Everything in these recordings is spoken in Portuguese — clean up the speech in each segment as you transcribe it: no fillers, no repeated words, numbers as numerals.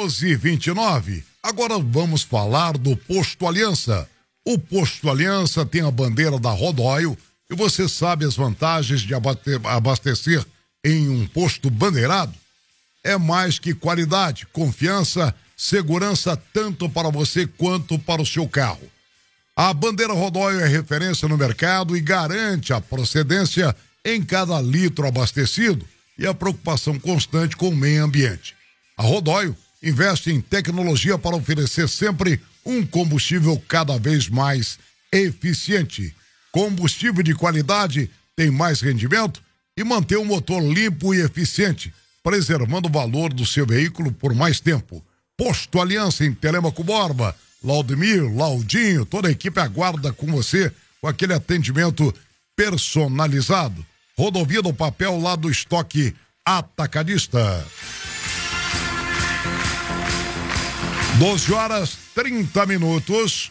12h29. Agora vamos falar do Posto Aliança. O Posto Aliança tem a bandeira da Rodóio e você sabe as vantagens de abastecer em um posto bandeirado? É mais que qualidade, confiança, segurança tanto para você quanto para o seu carro. A bandeira Rodóio é referência no mercado e garante a procedência em cada litro abastecido e a preocupação constante com o meio ambiente. A Rodóio investe em tecnologia para oferecer sempre um combustível cada vez mais eficiente. Combustível de qualidade tem mais rendimento e mantém o motor limpo e eficiente, preservando o valor do seu veículo por mais tempo. Posto Aliança em Telêmaco Borba, Laudemir, Laudinho, toda a equipe aguarda com você com aquele atendimento personalizado. Rodovia do Papel lá do Estoque Atacadista. 12h30.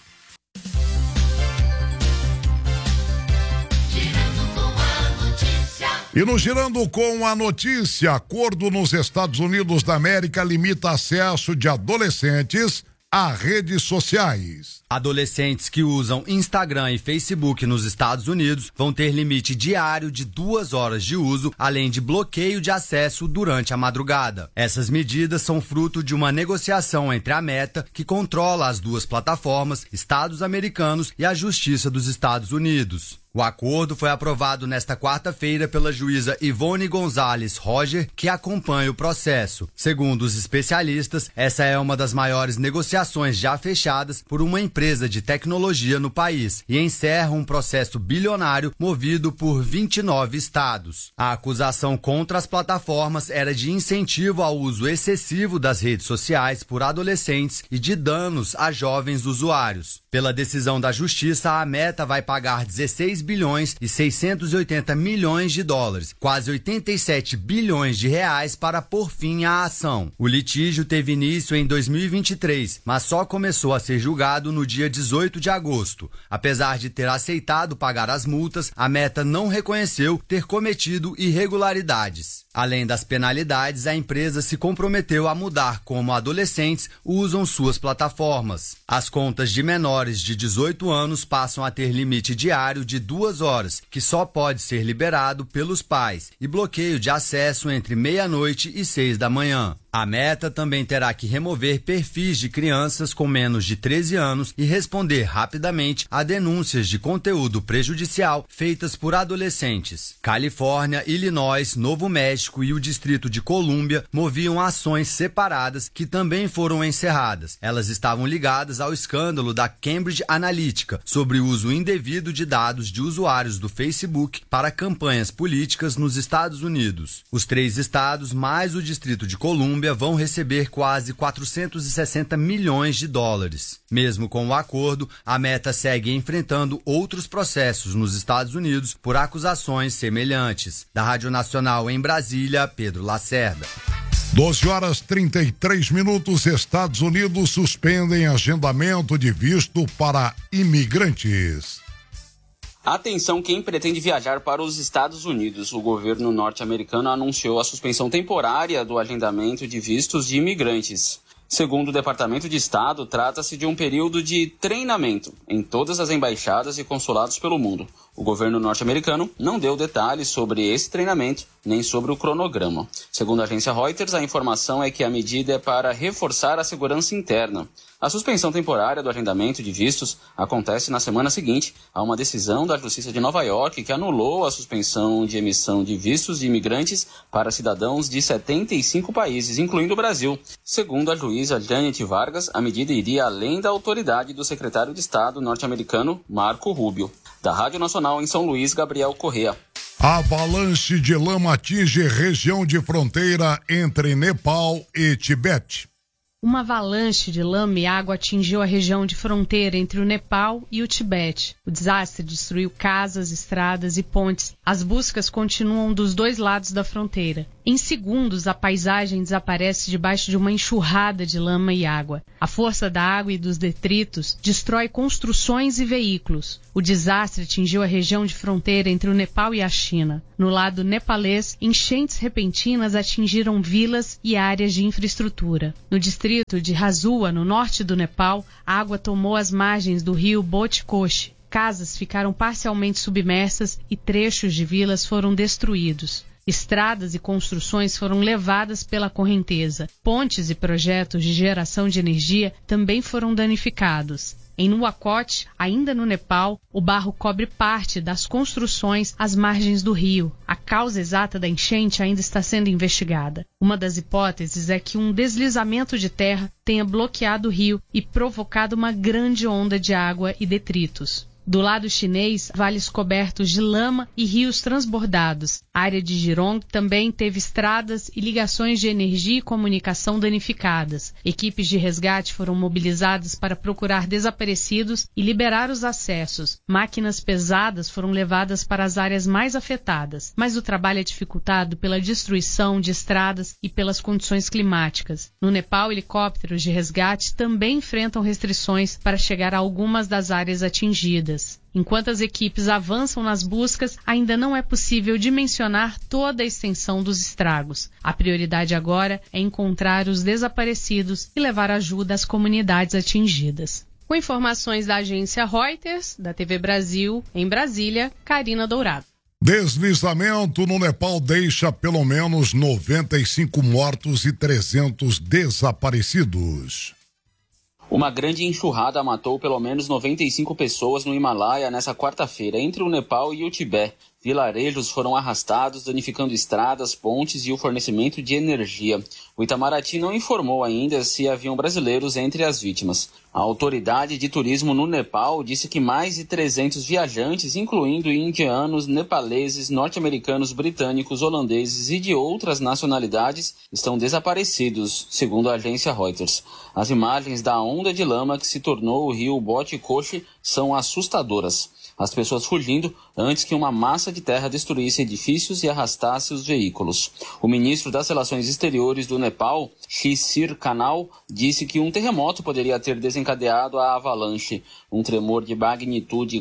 E no Girando com a Notícia, acordo nos Estados Unidos da América limita acesso de adolescentes a redes sociais. Adolescentes que usam Instagram e Facebook nos Estados Unidos vão ter limite diário de 2 horas de uso, além de bloqueio de acesso durante a madrugada. Essas medidas são fruto de uma negociação entre a Meta, que controla as duas plataformas, Estados americanos, e a Justiça dos Estados Unidos. O acordo foi aprovado nesta quarta-feira pela juíza Ivone Gonzalez Roger, que acompanha o processo. Segundo os especialistas, essa é uma das maiores negociações já fechadas por uma empresa de tecnologia no país e encerra um processo bilionário movido por 29 estados. A acusação contra as plataformas era de incentivo ao uso excessivo das redes sociais por adolescentes e de danos a jovens usuários. Pela decisão da Justiça, a Meta vai pagar 16 bilhões e 680 milhões de dólares, quase 87 bilhões de reais para pôr fim à ação. O litígio teve início em 2023, mas só começou a ser julgado no dia 18 de agosto. Apesar de ter aceitado pagar as multas, a Meta não reconheceu ter cometido irregularidades. Além das penalidades, a empresa se comprometeu a mudar como adolescentes usam suas plataformas. As contas de menores de 18 anos passam a ter limite diário de 2 horas, que só pode ser liberado pelos pais, e bloqueio de acesso entre meia-noite e 6 da manhã. A Meta também terá que remover perfis de crianças com menos de 13 anos e responder rapidamente a denúncias de conteúdo prejudicial feitas por adolescentes. Califórnia, Illinois, Novo México e o Distrito de Colômbia moviam ações separadas que também foram encerradas. Elas estavam ligadas ao escândalo da Cambridge Analytica sobre o uso indevido de dados de usuários do Facebook para campanhas políticas nos Estados Unidos. Os 3 estados mais o Distrito de Colômbia vão receber quase 460 milhões de dólares. Mesmo com o acordo, a Meta segue enfrentando outros processos nos Estados Unidos por acusações semelhantes. Da Rádio Nacional em Brasília, Pedro Lacerda. 12h33. Estados Unidos suspendem agendamento de visto para imigrantes. Atenção quem pretende viajar para os Estados Unidos. O governo norte-americano anunciou a suspensão temporária do agendamento de vistos de imigrantes. Segundo o Departamento de Estado, trata-se de um período de treinamento em todas as embaixadas e consulados pelo mundo. O governo norte-americano não deu detalhes sobre esse treinamento, nem sobre o cronograma. Segundo a agência Reuters, a informação é que a medida é para reforçar a segurança interna. A suspensão temporária do agendamento de vistos acontece na semana seguinte a uma decisão da Justiça de Nova York que anulou a suspensão de emissão de vistos de imigrantes para cidadãos de 75 países, incluindo o Brasil. Segundo a juíza Janet Vargas, a medida iria além da autoridade do secretário de Estado norte-americano Marco Rubio. Da Rádio Nacional em São Luís, Gabriel Correa. Avalanche de lama atinge região de fronteira entre Nepal e Tibete. Uma avalanche de lama e água atingiu a região de fronteira entre o Nepal e o Tibete. O desastre destruiu casas, estradas e pontes. As buscas continuam dos 2 lados da fronteira. Em segundos, a paisagem desaparece debaixo de uma enxurrada de lama e água. A força da água e dos detritos destrói construções e veículos. O desastre atingiu a região de fronteira entre o Nepal e a China. No lado nepalês, enchentes repentinas atingiram vilas e áreas de infraestrutura. No distrito distrito de Hazua, no norte do Nepal, a água tomou as margens do rio Botikoshi. Casas ficaram parcialmente submersas e trechos de vilas foram destruídos. Estradas e construções foram levadas pela correnteza. Pontes e projetos de geração de energia também foram danificados. Em Nuwakot, ainda no Nepal, o barro cobre parte das construções às margens do rio. A causa exata da enchente ainda está sendo investigada. Uma das hipóteses é que um deslizamento de terra tenha bloqueado o rio e provocado uma grande onda de água e detritos. Do lado chinês, vales cobertos de lama e rios transbordados. A área de Jirong também teve estradas e ligações de energia e comunicação danificadas. Equipes de resgate foram mobilizadas para procurar desaparecidos e liberar os acessos. Máquinas pesadas foram levadas para as áreas mais afetadas, mas o trabalho é dificultado pela destruição de estradas e pelas condições climáticas. No Nepal, helicópteros de resgate também enfrentam restrições para chegar a algumas das áreas atingidas. Enquanto as equipes avançam nas buscas, ainda não é possível dimensionar toda a extensão dos estragos. A prioridade agora é encontrar os desaparecidos e levar ajuda às comunidades atingidas. Com informações da agência Reuters, da TV Brasil, em Brasília, Karina Dourado. Deslizamento no Nepal deixa pelo menos 95 mortos e 300 desaparecidos. Uma grande enxurrada matou pelo menos 95 pessoas no Himalaia nessa quarta-feira, entre o Nepal e o Tibete. Vilarejos foram arrastados, danificando estradas, pontes e o fornecimento de energia. O Itamaraty não informou ainda se haviam brasileiros entre as vítimas. A autoridade de turismo no Nepal disse que mais de 300 viajantes, incluindo indianos, nepaleses, norte-americanos, britânicos, holandeses e de outras nacionalidades, estão desaparecidos, segundo a agência Reuters. As imagens da onda de lama que se tornou o rio Botikoshi são assustadoras. As pessoas fugindo antes que uma massa de terra destruísse edifícios e arrastasse os veículos. O ministro das Relações Exteriores do Nepal, Shishir Kanal, disse que um terremoto poderia ter desencadeado a avalanche. Um tremor de magnitude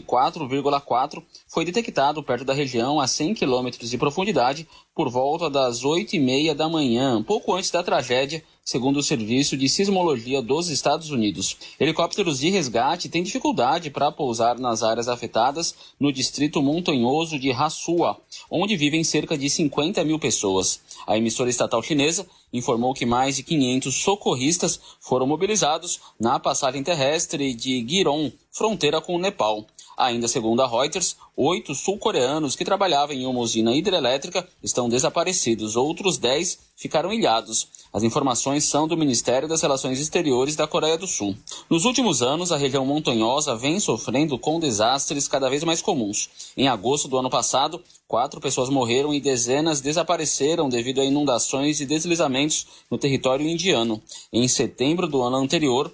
4,4 foi detectado perto da região a 100 quilômetros de profundidade por volta das 8h30 da manhã, pouco antes da tragédia, segundo o Serviço de Sismologia dos Estados Unidos. Helicópteros de resgate têm dificuldade para pousar nas áreas afetadas no distrito montanhoso de Hazua, onde vivem cerca de 50 mil pessoas. A emissora estatal chinesa informou que mais de 500 socorristas foram mobilizados na passagem terrestre de Giron, fronteira com o Nepal. Ainda segundo a Reuters, 8 sul-coreanos que trabalhavam em uma usina hidrelétrica estão desaparecidos. Outros 10 ficaram ilhados. As informações são do Ministério das Relações Exteriores da Coreia do Sul. Nos últimos anos, a região montanhosa vem sofrendo com desastres cada vez mais comuns. Em agosto do ano passado, 4 pessoas morreram e dezenas desapareceram devido a inundações e deslizamentos no território indiano. Em setembro do ano anterior,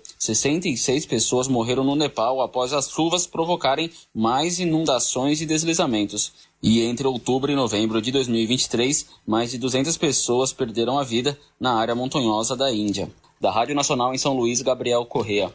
66 pessoas morreram no Nepal após as chuvas provocarem mais inundações e deslizamentos. E entre outubro e novembro de 2023, mais de 200 pessoas perderam a vida na área montanhosa da Índia. Da Rádio Nacional em São Luís, Gabriel Correa.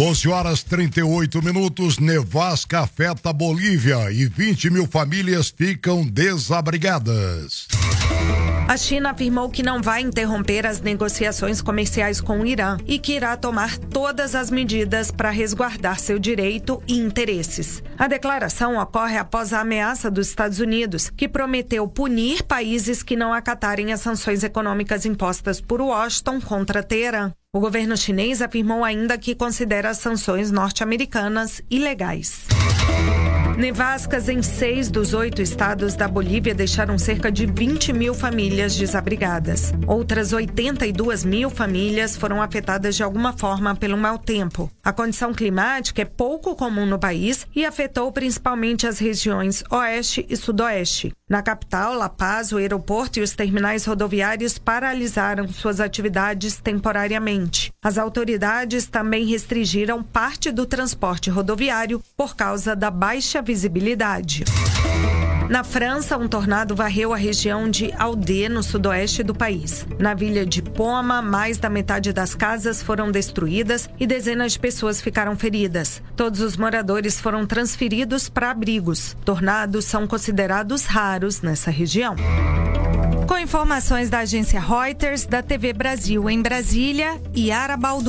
12h38, nevasca afeta a Bolívia e 20 mil famílias ficam desabrigadas. A China afirmou que não vai interromper as negociações comerciais com o Irã e que irá tomar todas as medidas para resguardar seu direito e interesses. A declaração ocorre após a ameaça dos Estados Unidos, que prometeu punir países que não acatarem as sanções econômicas impostas por Washington contra Teherã. O governo chinês afirmou ainda que considera as sanções norte-americanas ilegais. Nevascas em 6 dos 8 estados da Bolívia deixaram cerca de 20 mil famílias desabrigadas. Outras 82 mil famílias foram afetadas de alguma forma pelo mau tempo. A condição climática é pouco comum no país e afetou principalmente as regiões oeste e sudoeste. Na capital, La Paz, o aeroporto e os terminais rodoviários paralisaram suas atividades temporariamente. As autoridades também restringiram parte do transporte rodoviário por causa da baixa visibilidade. Na França, um tornado varreu a região de Alde, no sudoeste do país. Na vila de Poma, mais da metade das casas foram destruídas e dezenas de pessoas ficaram feridas. Todos os moradores foram transferidos para abrigos. Tornados são considerados raros nessa região. Com informações da agência Reuters, da TV Brasil em Brasília, Yara Baldu.